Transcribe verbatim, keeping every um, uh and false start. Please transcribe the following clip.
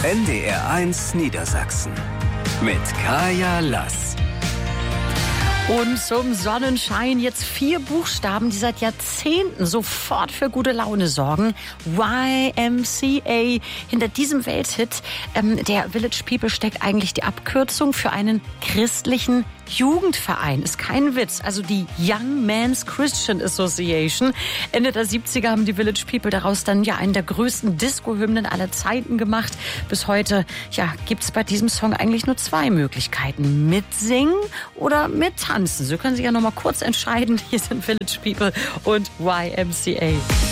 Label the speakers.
Speaker 1: N D R eins Niedersachsen mit Kaya Lass.
Speaker 2: Und zum Sonnenschein jetzt vier Buchstaben, die seit Jahrzehnten sofort für gute Laune sorgen. Y M C A. Hinter diesem Welthit ähm, der Village People steckt eigentlich die Abkürzung für einen christlichen Jugendverein. Ist kein Witz. Also die Young Men's Christian Association. Ende der siebziger haben die Village People daraus dann ja einen der größten Disco-Hymnen aller Zeiten gemacht. Bis heute ja, gibt es bei diesem Song eigentlich nur zwei Möglichkeiten. Mitsingen oder mittanzen. So können Sie ja noch mal kurz entscheiden. Hier sind Village People und Y M C A.